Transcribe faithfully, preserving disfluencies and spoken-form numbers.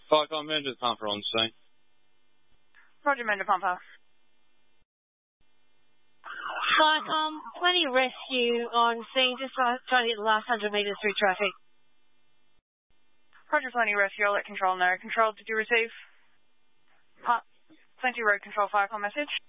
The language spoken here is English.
Firecom, Mender Pumper on scene. Roger, Mender Pumper. Firecom, plenty rescue on scene, just trying to get the last one hundred metres through traffic. Roger, plenty rescue, I'll let control know. Control, did you receive? Uh, plenty road control Firecom message.